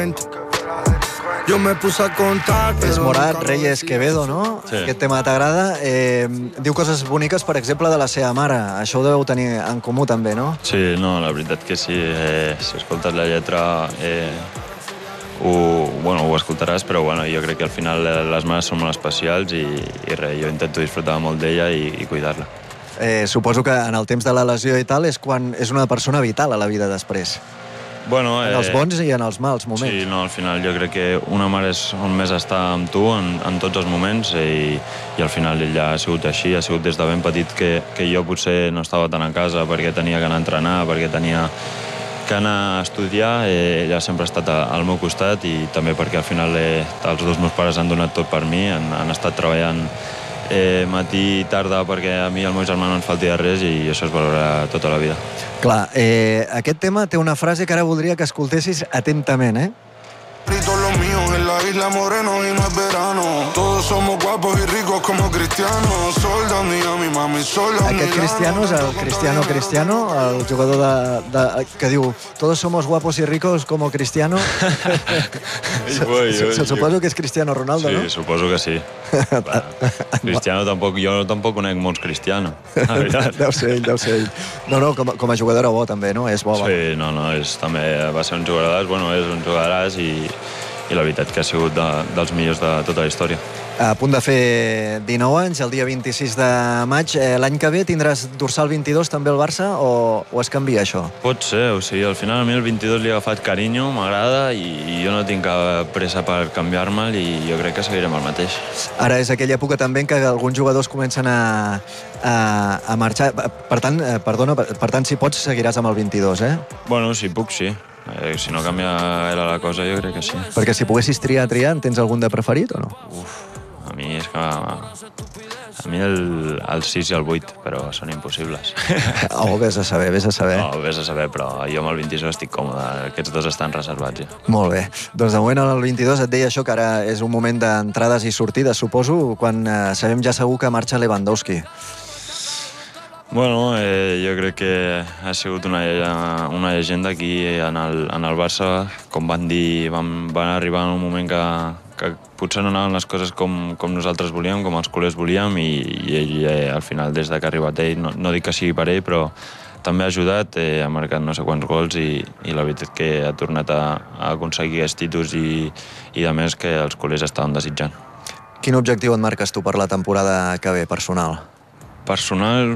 Yo me puse a contar... És Morat, Reyes, Quevedo, no? Sí. Aquest tema t'agrada. Diu coses boniques, per exemple, de la seva mare. Això ho deveu tenir en comú, també, no? Sí, no, la veritat que sí. Si escoltes la lletra, ho escoltaràs, però jo crec que al final les mares són molt especials i res, jo intento disfrutar molt d'ella i cuidar-la. Suposo que en el temps de la lesió i tal és quan és una persona vital a la vida després. En els bons i en els mals moments. Sí, no, al final jo crec que una mare és on més està amb tu en tots els moments i al final ella ha sigut així, ha sigut des de ben petit que jo potser no estava tant a casa perquè tenia que anar a entrenar, perquè tenia que anar a estudiar, ella sempre ha estat al meu costat i també perquè al final els dos meus pares han donat tot per mi, han estat treballant matí i tarda perquè a mi i al meu germà no ens falti de res i això es valora tota la vida. Clar, aquest tema té una frase que ara voldria que escoltessis atentament, Lo mío en la isla Moreno y no es verano. Todos somos guapos y ricos como Cristiano. Solda mía, mi mami, sola. Aquest Cristiano és el Cristiano, el jugador que diu todos somos guapos y ricos como Cristiano. Suposo que és Cristiano Ronaldo, sí, no? Sí, suposo que sí. Cristiano tampoc, jo tampoc conec molts Cristiano. Deu ser ell. No, com a jugador bo també, no? És bo. Sí, no, també va ser un jugador, és un jugador i la veritat que ha sigut dels millors de tota la història. A punt de fer 19 anys, el dia 26 de maig. L'any que ve tindràs dorsal 22 també al Barça o es canvia això? Pot ser, al final a mi el 22 li he agafat carinyo, m'agrada i jo no tinc cap pressa per canviar-me'l i jo crec que seguirem el mateix. Ara és aquella època també en què alguns jugadors comencen a marxar. Per tant, si pots, seguiràs amb el 22, Si puc, sí. Si no canvia gaire la cosa, jo crec que sí. Perquè si poguessis triar, en tens algun de preferit o no? A mi és que... A mi el 6 i el 8, però són impossibles. Vés a saber. No, vés a saber, però jo amb el 22 estic còmode. Aquests dos estan reservats, ja. Molt bé. Doncs de moment el 22 et deia això, que ara és un moment d'entrades i sortides, suposo, quan sabem ja segur que marxa Lewandowski. Jo crec que ha sigut una llegenda aquí en el Barça. Com van dir, van arribar en un moment que potser no anaven les coses com nosaltres volíem, com els culers volíem, i ell, al final, des que ha arribat ell, no dic que sigui per ell, però també ha ajudat, ha marcat no sé quants gols i la veritat que ha tornat a aconseguir aquests títols i a més que els culers estaven desitjant. Quin objectiu et marques tu per la temporada que ve, personal? Personal,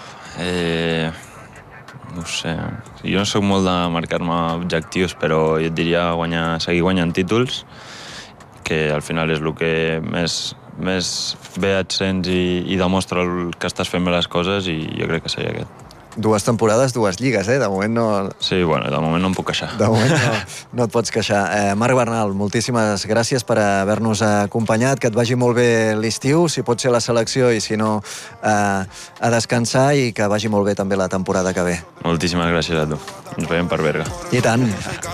no sé. Jo no soc molt de marcar-me objectius, però jo et diria seguir guanyant títols, que al final és el que més bé et sents i demostra que estàs fent bé les coses, i jo crec que seria aquest. 2 temporades, 2 lligues, de moment no... Sí, de moment no em puc queixar. De moment no et pots queixar. Marc Bernal, moltíssimes gràcies per haver-nos acompanyat, que et vagi molt bé l'estiu, si pot ser la selecció i si no a descansar, i que vagi molt bé també la temporada que ve. Moltíssimes gràcies a tu. Ens veiem per Berga. I tant.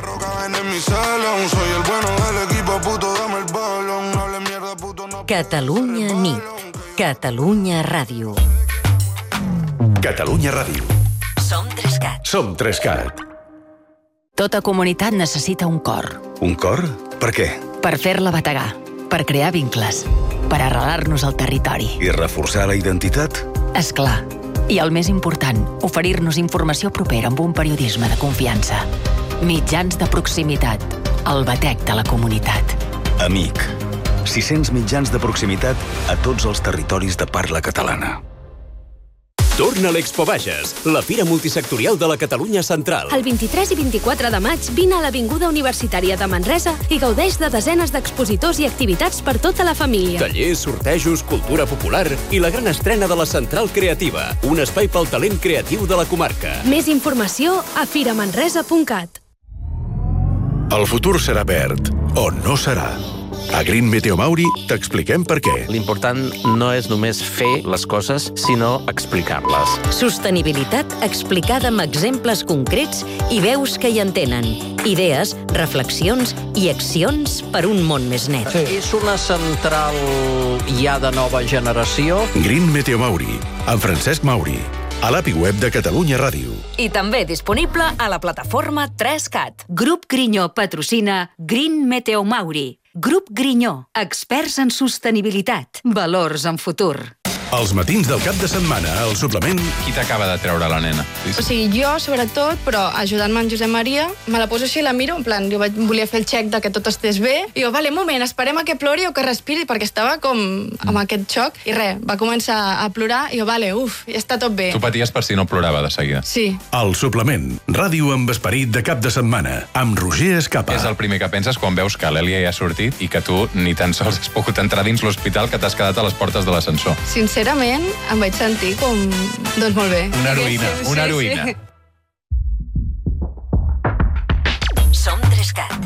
Catalunya nit. Catalunya ràdio. Catalunya Ràdio. Som 3CAT. Som 3CAT. Tota comunitat necessita un cor. Un cor? Per què? Per fer-la bategar, per crear vincles, per arrelar-nos al territori. I reforçar la identitat? És clar. I el més important, oferir-nos informació propera amb un periodisme de confiança. Mitjans de proximitat. El batec de la comunitat. Amic. 600 mitjans de proximitat a tots els territoris de parla catalana. Torna a l'Expo Bages, la fira multisectorial de la Catalunya Central. El 23 i 24 de maig vine a l'Avinguda Universitària de Manresa i gaudeix de desenes d'expositors i activitats per tota la família. Tallers, sortejos, cultura popular i la gran estrena de la Central Creativa, un espai pel talent creatiu de la comarca. Més informació a firamanresa.cat. El futur serà verd, o no serà. A Green Meteo Mauri t'expliquem per què. L'important no és només fer les coses, sinó explicar-les. Sostenibilitat explicada amb exemples concrets i veus que hi entenen. Idees, reflexions i accions per un món més net. És una central ja de nova generació. Green Meteo Mauri, amb Francesc Mauri. a l'API web de Catalunya Ràdio. I també disponible a la plataforma 3CAT. Grup Grinyó patrocina Green Meteo Mauri. Grup Grinyó, experts en sostenibilitat, valors en futur. Els matins del cap de setmana, al suplement... Qui t'acaba de treure la nena? O sigui, jo, sobretot, però ajudant-me en Josep Maria, me la poso així i la miro, en plan, jo volia fer el check de que tot estés bé, i jo, vale, un moment, esperem a que plori o que respiri, perquè estava com amb aquest xoc, i res, va començar a plorar, i jo, vale, ja està tot bé. Tu paties per si no plorava de seguida. Sí. El suplement, ràdio amb esperit de cap de setmana, amb Roger Escapa. És el primer que penses quan veus que l'Èlia ja ha sortit i que tu ni tan sols has pogut entrar dins l'hospital, que t'has quedat a les portes de l'ascensor. Sincerament, em vaig sentir com... Doncs molt bé. Una heroïna, una heroïna. Som 3CAT.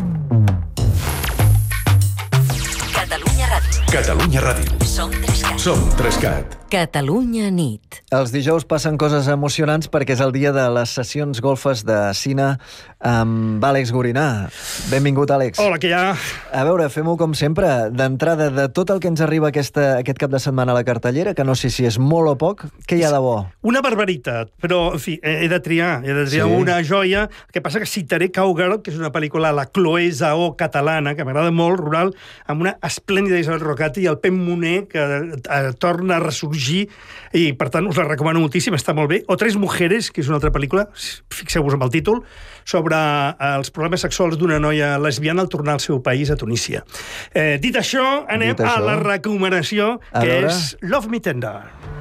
Catalunya Ràdio. Catalunya Ràdio. Som 3CAT. Som 3CAT. Catalunya nit. Els dijous passen coses emocionants perquè és el dia de les sessions golfes de cine amb Àlex Gorinà. Benvingut, Àlex. Hola, que hi ha? A veure, fem-ho com sempre. D'entrada, de tot el que ens arriba aquest cap de setmana a la cartellera, que no sé si és molt o poc, què hi ha de bo? Una barbaritat, però, en fi, he de triar una joia. El que passa que citaré Cowgirl, que és una pel·lícula, la Chloé Zhao catalana, que m'agrada molt, rural, amb una esplèndida Isabel Rocati i el Pep Moner, que torna a ressorgir, i per tant us la recomano moltíssim, està molt bé. O Tres mujeres, que és una altra pel·lícula, fixeu-vos amb el títol, sobre els problemes sexuals d'una noia lesbiana al tornar al seu país, a Tunísia. Dit això, anem a la recomanació, que és Love Me Tender.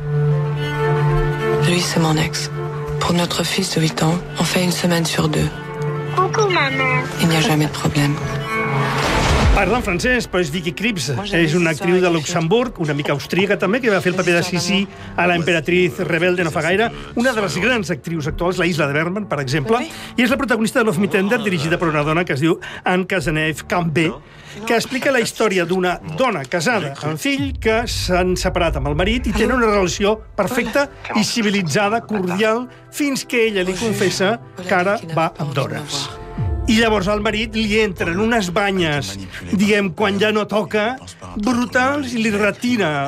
Louis, c'est mon ex. Pour notre fils de 8 ans, on fait une semaine sur 2. Coucou, maman. Il n'y a jamais de problème. Parla en francès, però és Vicky Krieps. És una actriu de Luxemburg, una mica austríaca també, que va fer el paper de Sissi a la Emperatriz Rebelde no fa gaire. Una de les grans actrius actuals, la Isla de Bergman, per exemple, i és la protagonista de Love Me Tender, dirigida per una dona que es diu Anne Cazeneuve-Campbé, que explica la història d'una dona casada amb fill que s'han separat amb el marit i tenen una relació perfecta i civilitzada, cordial, fins que ella li confessa que ara va amb dones. I llavors el marit li entra en unes banyes, diguem, quan ja no toca, brutals, i li retira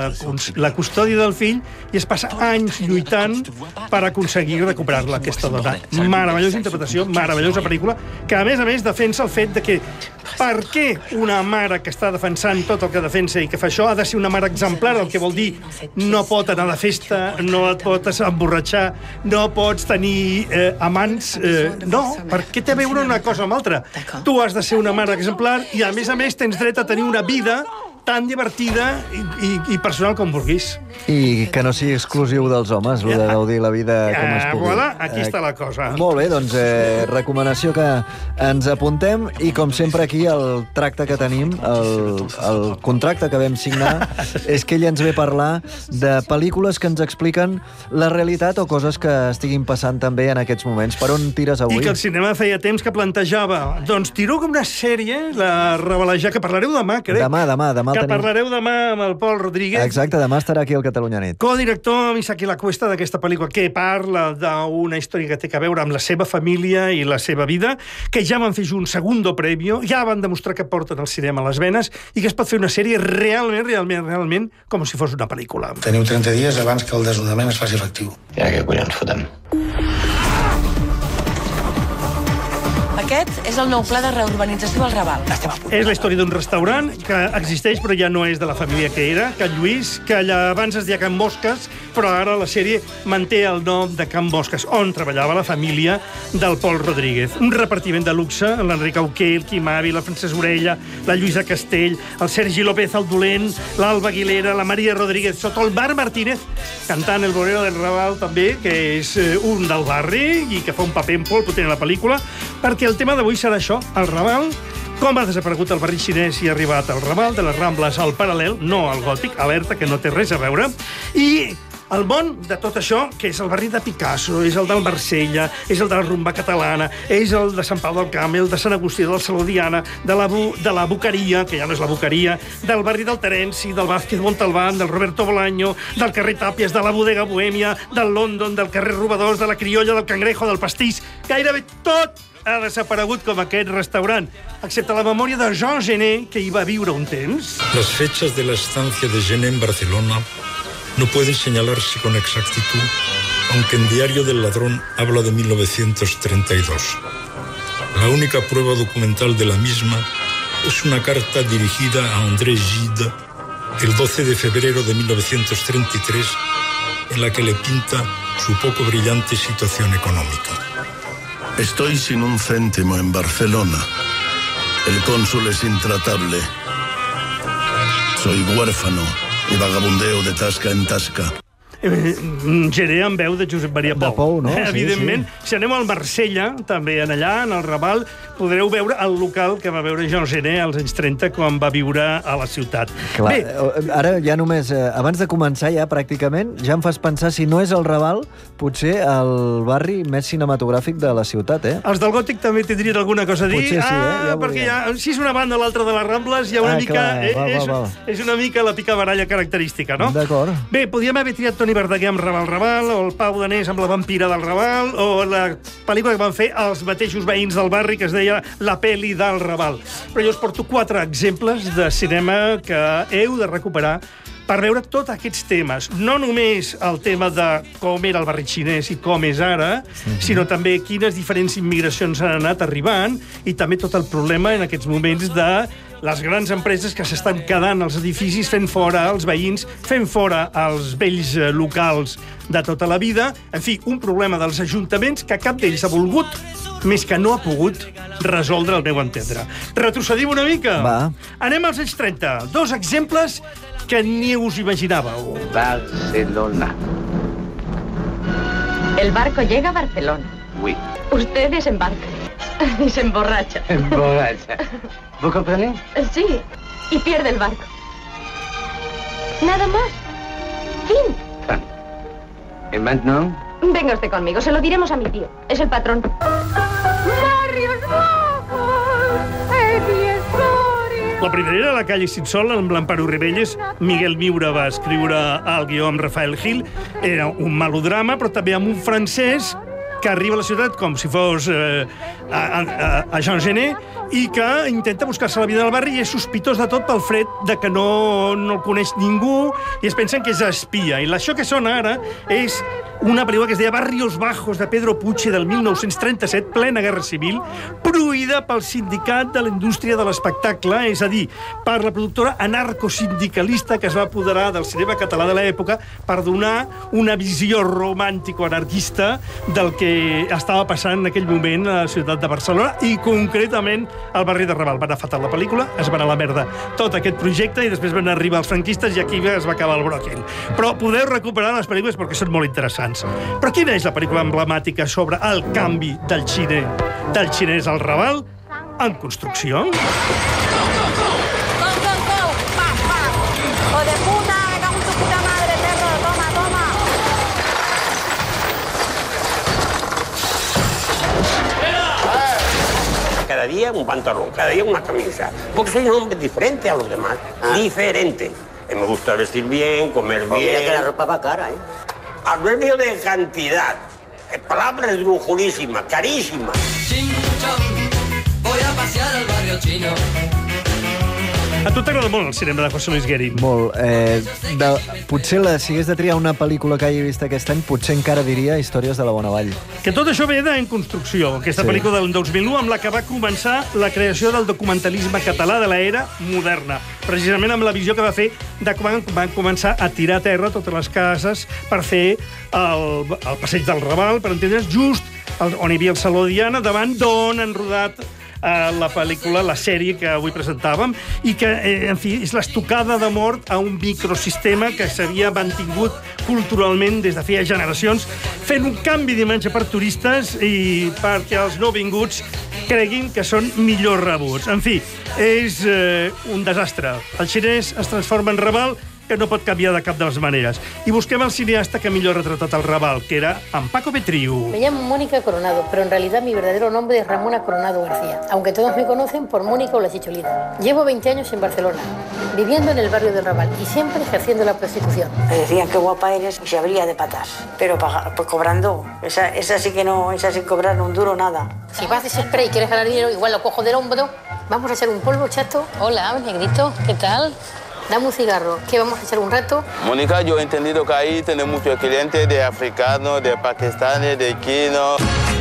la custòdia del fill i es passa anys lluitant per aconseguir recuperar-la, aquesta dona. Meravellosa interpretació, meravellosa pel·lícula, que a més defensa el fet de que per què una mare que està defensant tot el que defensa i que fa això ha de ser una mare exemplar, el que vol dir no pot anar de festa, no et pots emborratxar, no pots tenir amants, no, per què té a veure una cosa amb l'altra? Tu has de ser una mare exemplar i a més tens dret a tenir una vida tan divertida i personal com vulguis. I que no sigui exclusiu dels homes, el de gaudir la vida com es pugui. Voilà, aquí està la cosa. Molt bé, doncs recomanació que ens apuntem i com sempre aquí el tracte que tenim, el contracte que vam signar és que ell ens ve a parlar de pel·lícules que ens expliquen la realitat o coses que estiguin passant també en aquests moments. Per on tires avui? I que el cinema feia temps que plantejava. Doncs tiro com una sèrie, la revelejar, que parlareu demà, crec. Demà que parlareu demà amb el Pol Rodríguez. Exacte, demà estarà aquí al Catalunya Nit. Codirector amb Isaki Lacuesta d'aquesta pel·lícula, que parla d'una història que té a veure amb la seva família i la seva vida, que ja van fer un segundo previo, ja van demostrar que porten el cinema a les venes i que es pot fer una sèrie realment com si fos una pel·lícula. Teniu 30 dies abans que el desnonament es faci efectiu. Ja que collons fotem. Aquest és el nou pla de reurbanització del Raval. És la història d'un restaurant que existeix però ja no és de la família que era, Can Lluís, que allà abans es deia Can Mosques, però ara la sèrie manté el nom de Can Mosques, on treballava la família del Pol Rodríguez. Un repartiment de luxe, l'Enric Auqué, el Quim Avi, la Francesc Orella, la Lluïsa Castell, el Sergi López el Dolent, l'Alba Aguilera, la Maria Rodríguez Soto, el Marc Martínez, cantant El Bolero del Raval també, que és un del barri i que fa un paper molt potent a la pel·lícula, perquè el tema d'avui serà això, el Raval, com ha desaparegut el barri xinès i ha arribat al Raval, de les Rambles al Paral·lel, no al Gòtic, alerta que no té res a veure, i el món de tot això, que és el barri de Picasso, és el del Marsella, és el de la rumba catalana, és el de Sant Pau del Camp, el de Sant Agustí, del Saló Diana, de la Boqueria, que ja no és la Boqueria, del barri del Terenci, del Vázquez Montalbán, del Roberto Bolaño, del carrer Tàpies, de la Bodega Bohèmia, del London, del carrer Robadors, de la Criolla, del Cangrejo, del Pastís, gairebé tot ha desaparegut com aquest restaurant, excepte la memòria de Jean Genet, que hi va viure un temps. Las fechas de la estancia de Genet en Barcelona no pueden señalarse con exactitud aunque en Diario del Ladrón habla de 1932. La única prueba documental de la misma es una carta dirigida a André Gide el 12 de febrero de 1933, en la que le pinta su poco brillante situación económica. Estoy sin un céntimo en Barcelona. El cónsul es intratable. Soy huérfano y vagabundeo de tasca en tasca. Gené amb veu de Josep Maria Pou. De Pou, no? Evidentment. Si anem al Marsella, també allà, en el Raval, podreu veure el local que va veure Jean Genet als anys 30 quan va viure a la ciutat. Clar, ara ja només, abans de començar ja pràcticament, ja em fas pensar si no és el Raval, potser el barri més cinematogràfic de la ciutat, eh? Els del Gòtic també tindrien alguna cosa a dir. Potser sí, ja perquè si és una banda o l'altra de les Rambles, hi ha una mica... És una mica la picabaralla característica, no? D'acord. Bé, podríem haver triat Toni Verdaguer amb Raval, o el Pau Danés amb La vampira del Raval, o la pel·lícula que van fer els mateixos veïns del barri, que es deia La peli del Raval. Però jo us porto 4 exemples de cinema que heu de recuperar per veure tots aquests temes. No només el tema de com era el barri xinès i com és ara, sinó també quines diferents immigracions han anat arribant i també tot el problema en aquests moments de les grans empreses que s'estan quedant als edificis, fent fora els veïns, fent fora els vells locals de tota la vida. En fi, un problema dels ajuntaments que cap d'ells ha volgut, més que no ha pogut, resoldre, al meu entendre. Retrocedim una mica? Va. Anem als anys 30. 2 exemples que ni us imaginàveu. Barcelona. El barco llega a Barcelona. Oui. Usted desembarca y se emborracha. Emborracha. ¿Vos comprendés? Sí, y pierde el barco. Nada más. Fin. ¿Y maintenant? Venga usted conmigo, se lo diremos a mi tío. Es el patrón. ¡Barrios Bajos! La primera era La calle sin sol, amb l'Amparo Ribelles. Miguel Miura va escriure el guió amb Rafael Gil. Era un melodrama, però també amb un francès que arriba a la ciutat com si fos a Jean Genet i que intenta buscar-se la vida del barri i és sospitós de tot pel fred de que no el coneix ningú i es pensen que és espia. I això que sona ara és una pel·lícula que es deia Barrios Bajos, de Pedro Puche, del 1937, plena guerra civil, produïda pel sindicat de la indústria de l'espectacle, és a dir, per la productora anarcosindicalista que es va apoderar del cinema català de l'època per donar una visió romàntico-anarquista del que estava passant en aquell moment a la ciutat de Barcelona i concretament al barri de Raval. Va anar fatal la pel·lícula, es va anar a la merda tot aquest projecte i després van arribar els franquistes i aquí es va acabar el broquel. Però podeu recuperar les pel·lícules perquè són molt interessants. Però quina és la pel·lícula emblemàtica sobre el canvi del xinès al Raval en construcció? ¡Hijo de puta! ¡Me cago en tu puta madre, perro! ¡Toma, toma! Cada día un pantalón, cada día una camisa. Porque soy un hombre diferente a los demás. Diferente. Me gusta vestir bien, comer bien. Mira que la ropa va cara, ¿eh? Adverbio de cantidad. Palabra esdrújulísima, carísima. Voy a pasear al barrio chino. A tu t'agrada molt el cinema de José Luis Guerin? Molt. Potser si hagués de triar una pel·lícula que hagi vist aquest any, potser encara diria Històries de la Bona Vall. Que tot això ve d'En Construcció, aquesta pel·lícula del 2001 amb la que va començar la creació del documentalisme català de l'era moderna, precisament amb la visió que va fer de quan van començar a tirar a terra totes les cases per fer el passeig del Raval, per entendre's, just on hi havia el Saló Diana, davant d'on han rodat la pel·lícula, la sèrie que avui presentàvem, i que, en fi, és l'estocada de mort a un microsistema que s'havia mantingut culturalment des de feia generacions, fent un canvi d'imatge per turistes i perquè els nouvinguts creguin que són millor rebuts. En fi, és un desastre. El xinès es transforma en Raval, que no pot canviar de cap de les maneres. I busquem el cineasta que millor ha retratat el Raval, que era en Paco Petriu. Me llamo Mónica Coronado, pero en realidad mi verdadero nombre es Ramona Coronado García, aunque todos me conocen por Mónica o la Chicholina. Llevo 20 años en Barcelona, viviendo en el barrio del Raval y siempre ejerciendo la prostitución. Me decían qué guapa eres y se abría de patas, pero pues cobrando. Esa sí que no, esa sin cobrar un duro nada. Si vas desesperado y quieres ganar dinero, igual lo cojo del hombro. Vamos a hacer un polvo, chato. Hola, negrito, ¿qué tal? dame un cigarro, que vamos a echar un rato. Mónica, yo he entendido que ahí tenemos muchos clientes de africanos, de pakistanes, de quinos.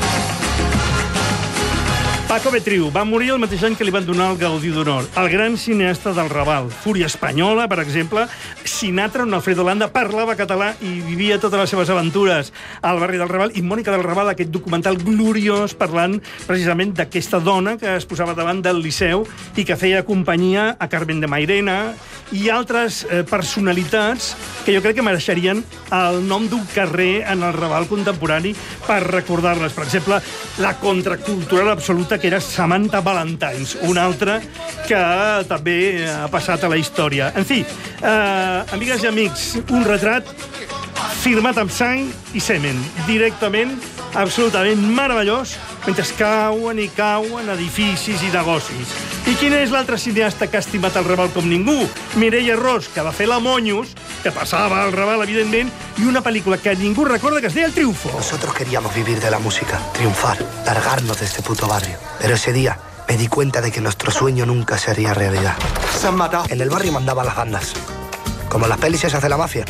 Paco Betriu va morir el mateix any que li van donar el Gaudí d'Honor. El gran cineasta del Raval. Fúria espanyola, per exemple. Sinatra, on Alfredo Landa parlava català i vivia totes les seves aventures al barri del Raval. I Mònica del Raval, aquest documental gloriós parlant precisament d'aquesta dona que es posava davant del Liceu i que feia companyia a Carmen de Mairena i altres personalitats que jo crec que mereixerien el nom d'un carrer en el Raval contemporani per recordar-les. Per exemple, la contracultural absoluta que era Samantha Valentines, una altra que també ha passat a la història. En fi, amigues i amics, un retrat firmat amb sang i semen, directament, absolutament meravellós, mentre cauen i cauen edificis i negocis. I quin és l'altre cineasta que ha estimat el Raval com ningú? Mireia Ros, que va fer la Monyos, que passava al Raval, evidentment, i una pel·lícula que ningú recorda que es deia El Triunfo. Nosotros queríamos vivir de la música, triunfar, largarnos de este puto barrio. Pero ese día me di cuenta de que nuestro sueño nunca sería realidad. Se han matado. En el barrio mandaban las bandas, como en las pelis esas de la mafia.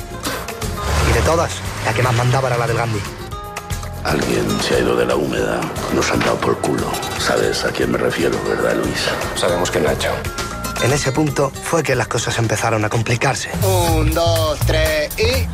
Y de todas, la que más mandaba era la del Gandhi. Alguien se ha ido de la húmeda. Nos han dado por culo. ¿Sabes a quién me refiero, verdad, Luis? Sabemos quién lo ha hecho. En ese punto fue que las cosas empezaron a complicarse. 1, 2, 3 i...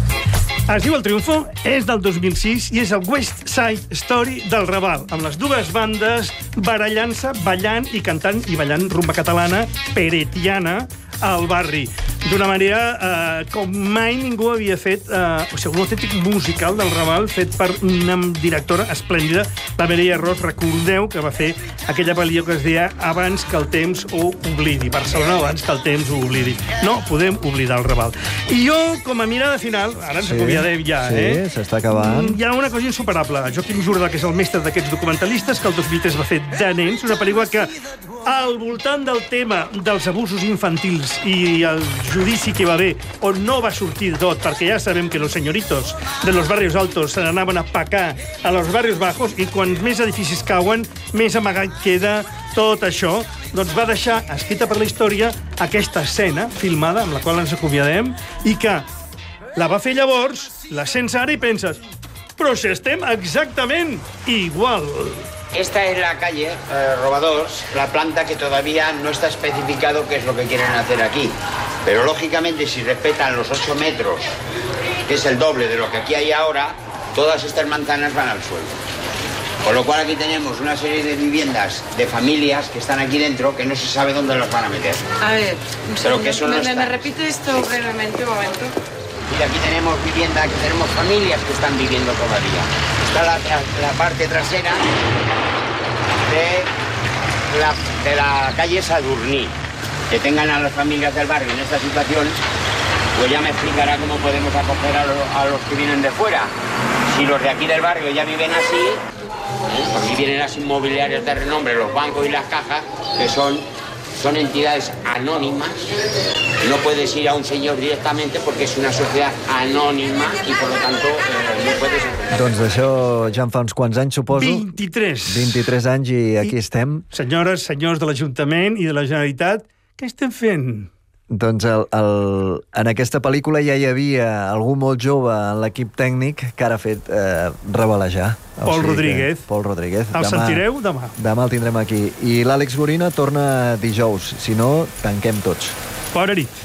Es diu El Triunfo, és del 2006 i és el West Side Story del Raval, amb les dues bandes barallant-se, ballant i cantant i ballant rumba catalana peretiana al barri. D'una manera com mai ningú havia fet, un autèntic musical del Raval fet per una directora esplèndida, la Mireia Ros. Recordeu que va fer aquella pel·lícula que es deia Abans que el temps ho oblidi. Barcelona abans que el temps ho oblidi. No podem oblidar el Raval. I jo, com a mirada final, ara ens acomiadem ja, Sí, s'està acabant. Hi ha una cosa insuperable. Joaquim Jordà, que és el mestre d'aquests documentalistes, que el 2003 va fer de nens, una pel·lícula que al voltant del tema dels abusos infantils i el judici que va haver, on no va sortir tot, perquè ja sabem que los señoritos de los barrios altos se n'anaven a pecar a los barrios bajos, i quan més edificis cauen, més amagat queda tot això, doncs va deixar escrita per la història aquesta escena filmada, amb la qual ens acomiadem, i que la va fer llavors, la sents ara i penses, però si estem exactament igual. Esta es la calle Robadors, la planta que todavía no está especificado qué es lo que quieren hacer aquí. Pero lógicamente, si respetan los 8 metros, que es el doble de lo que aquí hay ahora, todas estas manzanas van al suelo. Con lo cual aquí tenemos una serie de viviendas de familias que están aquí dentro que no se sabe dónde las van a meter. A ver, pero que eso no está. ¿Me repite esto brevemente un momento? Y aquí tenemos vivienda, aquí tenemos familias que están viviendo todavía. Está la parte trasera de la calle Sadurní. Que tengan a las familias del barrio en esta situación, pues ya me explicará cómo podemos acoger a los que vienen de fuera. Si los de aquí del barrio ya viven así, pues aquí vienen las inmobiliarias de renombre, los bancos y las cajas, que son entidades anònimes. No puedes ir a un señor directamente porque es una sociedad anònima y por lo tanto no puedes... Doncs d'això ja en fa uns quants anys, suposo. 23 anys i aquí estem. Senyores, senyors de l'Ajuntament i de la Generalitat, què estem fent? Doncs en aquesta pel·lícula ja hi havia algú molt jove en l'equip tècnic que ara ha fet revelejar. Pol Rodríguez. Pol Rodríguez. El sentireu demà. Demà el tindrem aquí. I l'Àlex Gorina torna dijous. Si no, tanquem tots. Bona nit.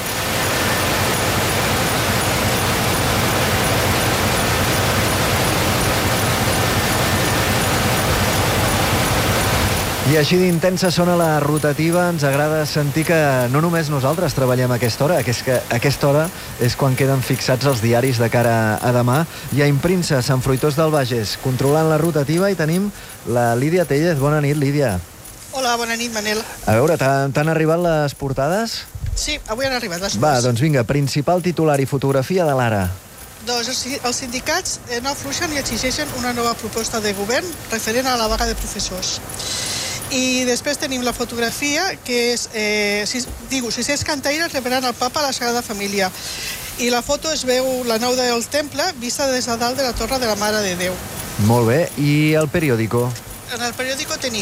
I així d'intensa sona la rotativa. Ens agrada sentir que no només nosaltres treballem a aquesta hora, que és que a aquesta hora és quan queden fixats els diaris de cara a demà. Hi ha Impremsa, Sant Fruitós del Bages, controlant la rotativa, i tenim la Lídia Tellez. Bona nit, Lídia. Hola, bona nit, Manel. A veure, t'han arribat les portades? Sí, avui han arribat les Va, doncs vinga, principal titular i fotografia de l'Ara. Doncs els sindicats no afluixen i exigeixen una nova proposta de govern referent a la vaga de professors. I després tenim la fotografia, que és, 600 cantaires rebran el papa a la Sagrada Família. I la foto es veu la nau del temple vista des de dalt de la torre de la Mare de Déu. Molt bé. I el periòdico? En el periòdico tenim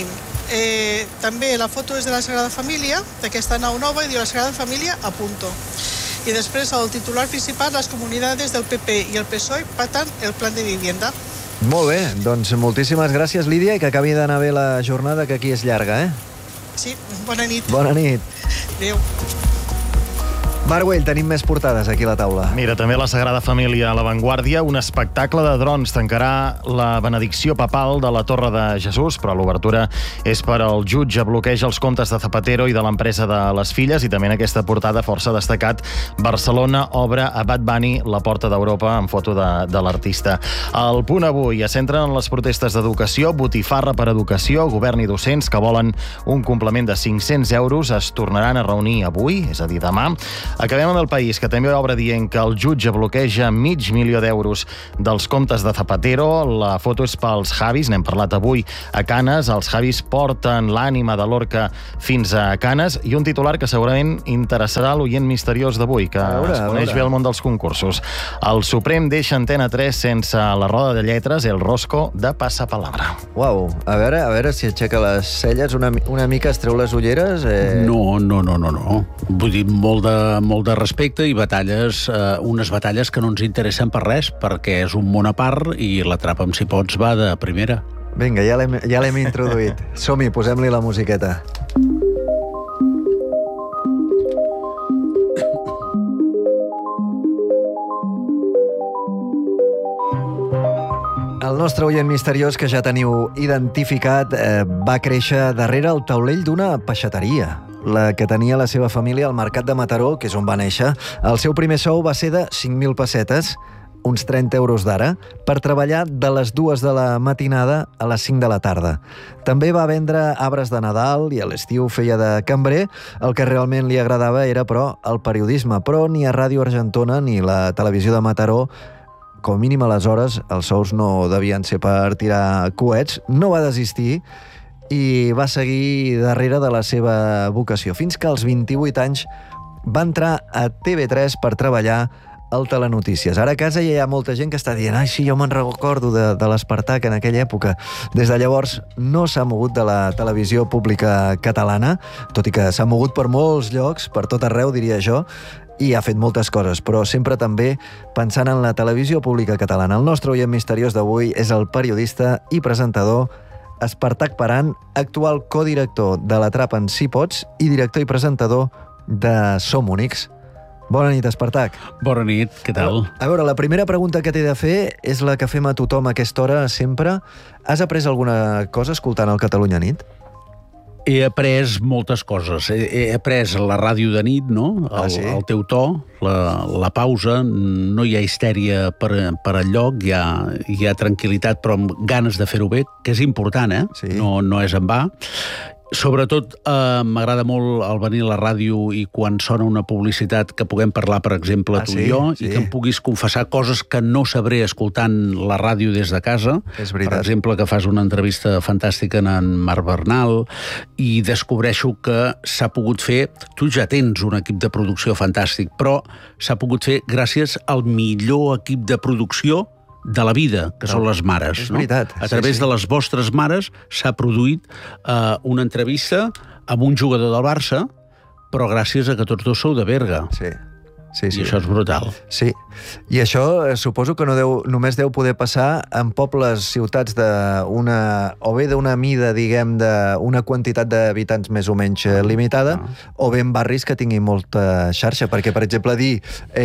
També la foto és de la Sagrada Família, d'aquesta nau nova, i diu la Sagrada Família a punto. I després el titular principal, les comunitats del PP i el PSOE pactan el plan de vivienda. Molt bé, doncs moltíssimes gràcies, Lídia, i que acabi d'anar bé la jornada, que aquí és llarga, Sí, bona nit. Bona nit. Adéu. Marc Güell, tenim més portades aquí a la taula. Mira, també la Sagrada Família a l'avantguàrdia, un espectacle de drons tancarà la benedicció papal de la Torre de Jesús, però l'obertura és per al jutge. Bloqueja els comptes de Zapatero i de l'empresa de les filles, i també en aquesta portada força destacat, Barcelona obre a Bad Bunny la porta d'Europa, amb foto de l'artista. El Punt Avui es centra en les protestes d'educació, botifarra per educació, govern i docents que volen un complement de 500 euros es tornaran a reunir avui, és a dir, demà. Acabem amb El País, que també obre dient que el jutge bloqueja 500.000 d'euros dels comptes de Zapatero. La foto és pels Javis, n'hem parlat avui a Canes. Els Javis porten l'ànima de Lorca fins a Canes, i un titular que segurament interessarà l'oient misteriós d'avui, que es coneix bé el món dels concursos. El Suprem deixa Antena 3 sense la roda de lletres, el rosco de Passapalabra. Uau, a veure si aixeca les celles una mica, es treu les ulleres. No. Vull dir, molt de respecte i batalles, unes batalles que no ens interessen per res, perquè és un món a part i l'Atrapa'm si pots va de primera. Vinga, ja l'hem introduït. Som-hi, posem-li la musiqueta. El nostre oient misteriós, que ja teniu identificat, va créixer darrere el taulell d'una peixateria, la que tenia la seva família al Mercat de Mataró, que és on va néixer. El seu primer sou va ser de 5.000 pessetes, uns 30 euros d'ara, per treballar de les 2 de la matinada a les 5 de la tarda. També va vendre arbres de Nadal i a l'estiu feia de cambrer. El que realment li agradava era, però, el periodisme. Però ni a Ràdio Argentona ni la televisió de Mataró, com a mínim aleshores, els sous no devien ser per tirar coets. No va desistir i va seguir darrere de la seva vocació, fins que als 28 anys va entrar a TV3 per treballar al Telenotícies. Ara a casa ja hi ha molta gent que està dient «Ai, sí, jo me'n recordo de l'Espartac en aquella època». Des de llavors no s'ha mogut de la televisió pública catalana, tot i que s'ha mogut per molts llocs, per tot arreu, diria jo, i ha fet moltes coses, però sempre també pensant en la televisió pública catalana. El nostre oient misteriós d'avui és el periodista i presentador Espartac Paran, actual codirector de l'Atrapa'm si pots i director i presentador de Som Únics. Bona nit, Espartac. Bona nit, què tal? A veure, la primera pregunta que t'he de fer és la que fem a tothom a aquesta hora sempre. Has après alguna cosa escoltant el Catalunya Nit? He après moltes coses. He après la ràdio de nit, no? El teu to, la pausa, no hi ha histèria per enlloc, hi ha tranquil·litat, però amb ganes de fer-ho bé, que és important, no és en va. Sobretot m'agrada molt el venir a la ràdio i quan sona una publicitat que puguem parlar, per exemple, tu i jo, i que em puguis confessar coses que no sabré escoltant la ràdio des de casa. És veritat. Per exemple, que fas una entrevista fantàstica en Marc Bernal i descobreixo que s'ha pogut fer... Tu ja tens un equip de producció fantàstic, però s'ha pogut fer gràcies al millor equip de producció de la vida, que són les mares. És veritat. A través de les vostres mares s'ha produït una entrevista amb un jugador del Barça, però gràcies a que tots dos sou de Berga. Sí. I això és brutal. Sí. I això suposo que només deu poder passar en pobles, ciutats o bé d'una mida, diguem, d'una quantitat d'habitants més o menys limitada, o bé en barris que tinguin molta xarxa. Perquè, per exemple, dir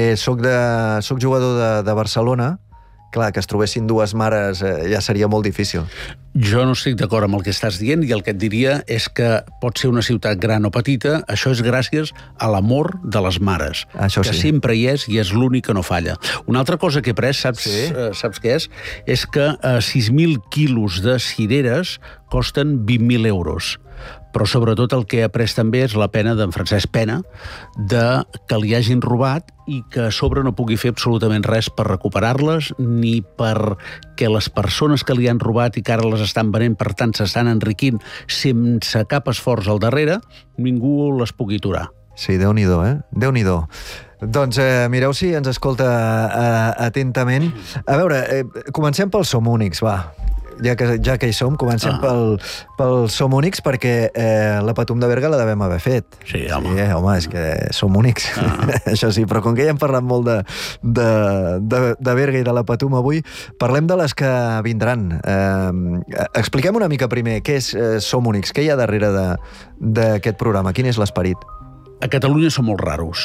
soc jugador de Barcelona, clar, que es trobessin dues mares ja seria molt difícil. Jo no estic d'acord amb el que estàs dient i el que et diria és que pot ser una ciutat gran o petita, això és gràcies a l'amor de les mares, que sempre hi és l'únic que no falla. Una altra cosa que he après, saps què és? És que 6.000 quilos de cireres costen 20.000 euros. Però sobretot el que he après també és la pena d'en Francesc Pena que li hagin robat i que a sobre no pugui fer absolutament res per recuperar-les ni perquè les persones que li han robat i que ara les estan venent, per tant s'estan enriquint sense cap esforç al darrere, ningú les pugui aturar. Sí, Déu-n'hi-do, Déu-n'hi-do. Doncs mireu si ens escolta atentament. A veure, comencem pel Som Únics, va. ja que hi som, comencem pel Som Únics, perquè la Patum de Berga la devem haver fet. Sí, home. Sí, home, és que som únics, això sí, però com que ja hem parlat molt de Berga i de la Patum avui, parlem de les que vindran. Expliquem una mica primer què és Som Únics, què hi ha darrere d'aquest programa, quin és l'esperit? A Catalunya som molt raros.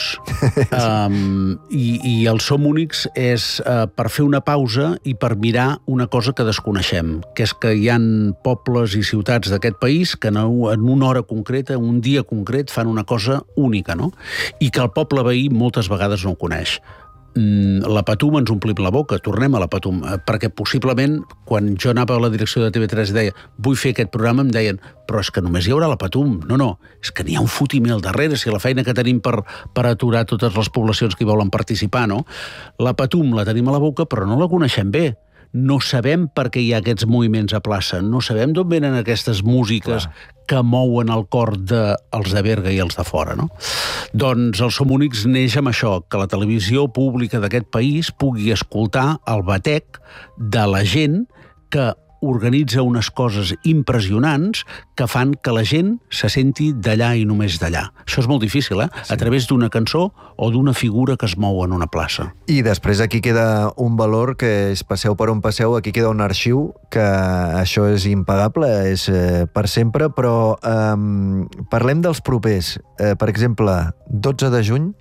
I el Som Únics és per fer una pausa i per mirar una cosa que desconeixem, que és que hi ha pobles i ciutats d'aquest país que en una hora concreta, un dia concret, fan una cosa única, no? I que el poble veí moltes vegades no ho coneix. La Patum ens omplim la boca, tornem a la Patum, perquè possiblement quan jo anava a la direcció de TV3 i deia vull fer aquest programa, em deien però és que només hi haurà la Patum. No, és que n'hi ha un fotimer al darrere, si la feina que tenim per aturar totes les poblacions que hi volen participar, no? La Patum la tenim a la boca però no la coneixem bé. No sabem per què hi ha aquests moviments a plaça, no sabem d'on venen aquestes músiques que mouen el cor dels de Berga i els de fora, no? Doncs el Som Únics neix amb això, que la televisió pública d'aquest país pugui escoltar el batec de la gent que organitza unes coses impressionants que fan que la gent se senti d'allà i només d'allà. Això és molt difícil, Sí. A través d'una cançó o d'una figura que es mou en una plaça. I després aquí queda un valor que és passeu per on passeu, aquí queda un arxiu que això és impagable, és per sempre, però parlem dels propers. Per exemple, 12 de juny.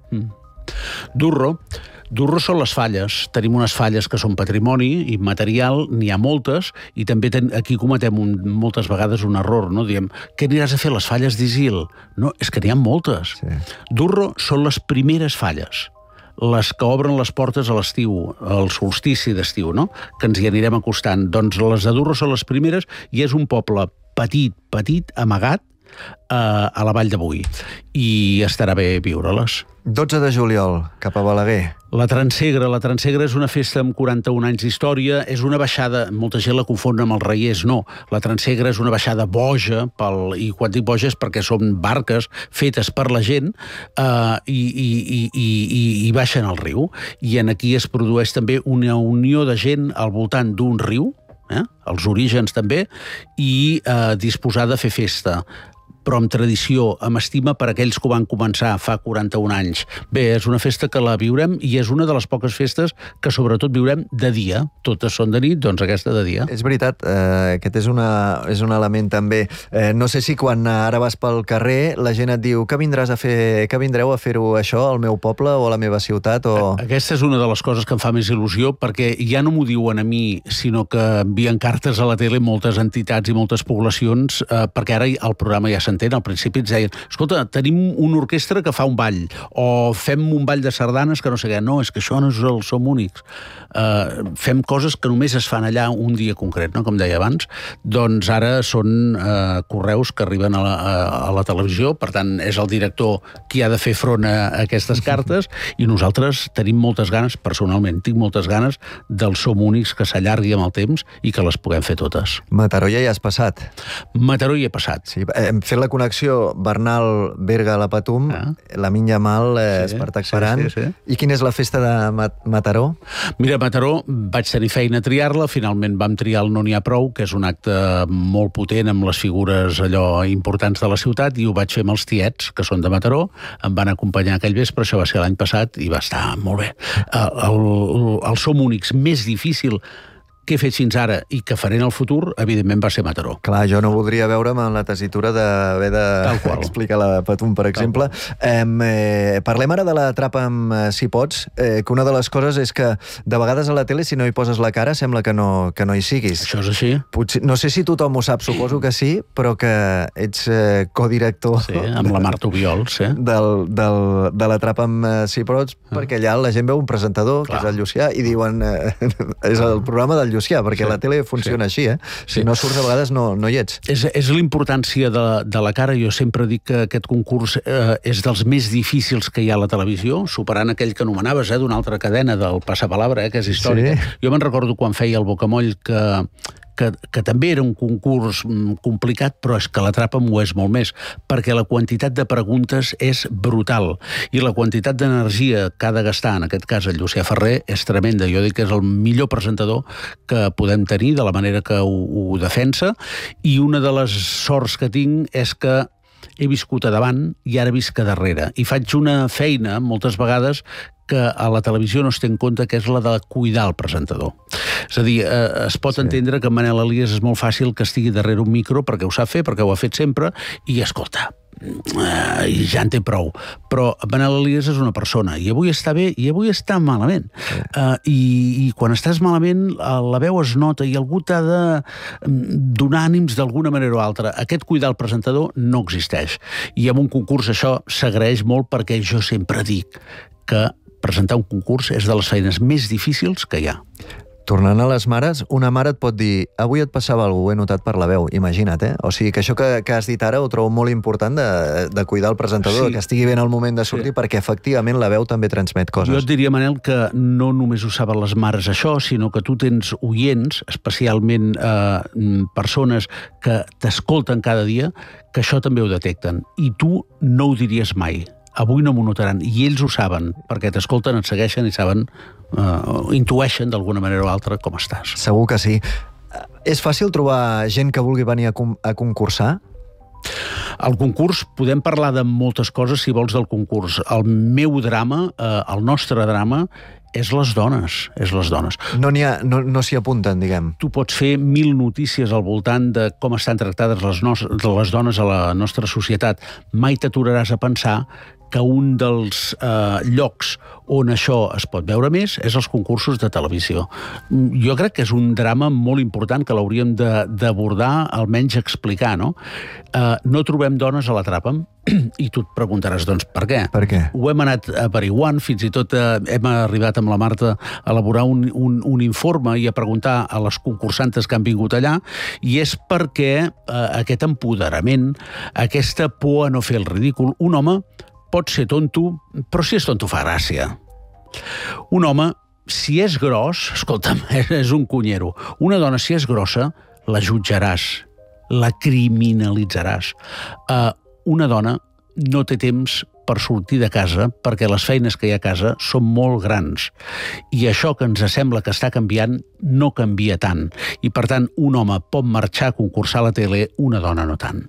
Durro són les falles. Tenim unes falles que són patrimoni immaterial, n'hi ha moltes, i també aquí cometem moltes vegades un error, no? Diem, què aniràs a fer, les falles d'Isil? No, és que n'hi ha moltes. Sí. Durro són les primeres falles, les que obren les portes a l'estiu, al solstici d'estiu, no? Que ens hi anirem acostant. Doncs les de Durro són les primeres i és un poble petit, amagat, a la Vall de Boí, i estarà bé viure-les. 12 de juliol, cap a Balaguer. La Transegra és una festa amb 41 anys d'història, és una baixada, molta gent la confon amb els Reiers, no. La Transegra és una baixada boja, i quan dic boja és perquè són barques fetes per la gent i baixen al riu. I aquí es produeix també una unió de gent al voltant d'un riu, els orígens també, i disposar de fer festa, però amb tradició, amb estima per aquells que ho van començar fa 41 anys. Bé, és una festa que la viurem i és una de les poques festes que sobretot viurem de dia. Totes són de nit, doncs aquesta de dia. És veritat, aquest és un element també. No sé si quan ara vas pel carrer la gent et diu que vindreu a fer-ho això al meu poble o a la meva ciutat? Aquesta és una de les coses que em fa més il·lusió, perquè ja no m'ho diuen a mi, sinó que envien cartes a la tele moltes entitats i moltes poblacions, perquè ara el programa ja s'entén. Al principi ens deien, escolta, tenim una orquestra que fa un ball, o fem un ball de sardanes que no sé què. No, és que això no és el Som Únics. Fem coses que només es fan allà un dia concret, no? Com deia abans. Doncs ara són correus que arriben a la televisió, per tant, és el director qui ha de fer front a aquestes cartes, i nosaltres tenim moltes ganes, personalment, tinc moltes ganes del Som Únics que s'allargui amb el temps i que les puguem fer totes. Mataró ja hi has passat. Mataró hi he passat. Sí, hem fet la connexió Bernal, Berga, la Patum, la Minya Mal, Espartac Paran. I quina és la festa de Mataró? Mira, Mataró vaig tenir feina a triar-la, finalment vam triar el No n'hi ha prou, que és un acte molt potent amb les figures allò importants de la ciutat, i ho vaig fer amb els tiets, que són de Mataró, em van acompanyar aquell vespre, això va ser l'any passat, i va estar molt bé. El Som Únics més difícil que he fet fins ara i que faré en el futur, evidentment va ser Mataró. Clar, jo no voldria veure'm en la tessitura d'haver d'explicar la Patum, per exemple. Parlem ara de la Trapa amb Si Pots, que una de les coses és que de vegades a la tele, si no hi poses la cara, sembla que no hi siguis. Això és així. No sé si tothom ho sap, suposo que sí, però que ets codirector... Sí, amb la Marta Obiols, de la Trapa amb Si Pots, perquè allà la gent veu un presentador, que és el Llucià, i diuen... És el programa del Llucià, perquè la tele funciona així, Si no surts, a vegades no hi ets. És l'importància de la cara. Jo sempre dic que aquest concurs és dels més difícils que hi ha a la televisió, superant aquell que anomenaves, d'una altra cadena, del Passapalabra, que és històrica. Jo me'n recordo quan feia el Bocamoll que que també era un concurs complicat, però és que l'Atrapa'm ho és molt més, perquè la quantitat de preguntes és brutal, i la quantitat d'energia que ha de gastar, en aquest cas el Llucià Ferrer, és tremenda. Jo dic que és el millor presentador que podem tenir, de la manera que ho defensa, i una de les sorts que tinc és que he viscut a davant i ara visc a darrere. I faig una feina, moltes vegades, que a la televisió no es té en compte, que és la de cuidar el presentador. És a dir, es pot entendre que Manel Elias és molt fàcil que estigui darrere un micro perquè ho sap fer, perquè ho ha fet sempre, i escolta, ja en té prou. Però Manel Elias és una persona, i avui està bé i avui està malament. I quan estàs malament, la veu es nota i algú t'ha de donar ànims d'alguna manera o altra. Aquest cuidar el presentador no existeix. I en un concurs això s'agraeix molt, perquè jo sempre dic que presentar un concurs és de les feines més difícils que hi ha. Tornant a les mares, una mare et pot dir avui et passava alguna cosa, ho he notat per la veu, imagina't, eh? O sigui que això que has dit ara ho trobo molt important de cuidar el presentador, que estigui bé en el moment de sortir, perquè efectivament la veu també transmet coses. Jo et diria, Manel, que no només ho saben les mares això, sinó que tu tens oients, especialment persones que t'escolten cada dia, que això també ho detecten. I tu no ho diries mai. Avui no m'ho notaran, i ells ho saben, perquè t'escolten, et segueixen i saben, intueixen d'alguna manera o altra com estàs. Segur que sí. És fàcil trobar gent que vulgui venir a concursar? Al concurs podem parlar de moltes coses, si vols, del concurs. El meu drama, el nostre drama, és les dones, No s'hi apunten, diguem. Tu pots fer 1000 notícies al voltant de com estan tractades les dones a la nostra societat. Mai t'aturaràs a pensar que un dels llocs on això es pot veure més és els concursos de televisió. Jo crec que és un drama molt important que l'hauríem d'abordar, almenys explicar, no? No trobem dones a l'Atrapa'm, i tu et preguntaràs, doncs, per què? Per què? Ho hem anat averiguant, fins i tot hem arribat amb la Marta a elaborar un informe i a preguntar a les concursantes que han vingut allà, i és perquè aquest empoderament, aquesta por a no fer el ridícul, un home pot ser tonto, però si és tonto fa gràcia. Un home, si és gros, escolta'm, és un cunyero. Una dona, si és grossa, la jutjaràs, la criminalitzaràs. Una dona no té temps per sortir de casa perquè les feines que hi ha a casa són molt grans. I això que ens sembla que està canviant no canvia tant. I, per tant, un home pot marxar a concursar a la tele, una dona no tant.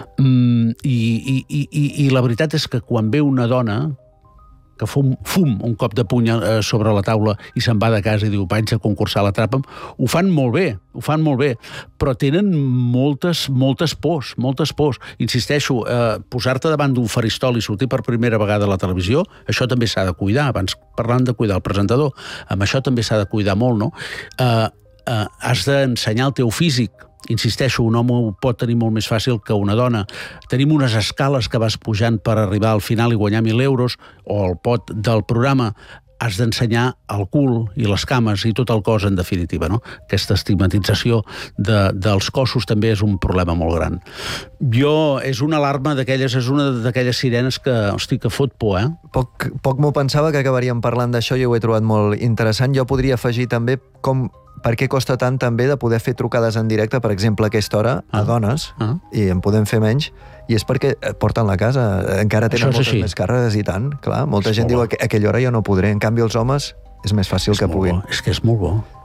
I la veritat és que quan ve una dona que fum un cop de puny sobre la taula i se'n va de casa i diu vaig a concursar a l'Atrapa'm, ho fan molt bé, però tenen moltes pors. Insisteixo, posar-te davant d'un faristol i sortir per primera vegada a la televisió, això també s'ha de cuidar. Abans parlant de cuidar el presentador, amb això també s'ha de cuidar molt, no? Has d'ensenyar el teu físic. Insisteixo, un home ho pot tenir molt més fàcil que una dona. Tenim unes escales que vas pujant per arribar al final i guanyar 1.000 euros, o el pot del programa. Has d'ensenyar el cul i les cames i tot el cos, en definitiva, no? Aquesta estigmatització dels cossos també és un problema molt gran. És una alarma d'aquelles, és una d'aquelles sirenes que, hosti, que fot por, eh? Poc m'ho pensava que acabaríem parlant d'això i ho he trobat molt interessant. Jo podria afegir també per què costa tant també de poder fer trucades en directe, per exemple, a aquesta hora, a dones, i en podem fer menys, i és perquè porten la casa, encara tenen moltes més càrregues i tant, clar, molta gent diu a aquella hora jo no podré, en canvi els homes és més fàcil que puguin. És que és molt bo.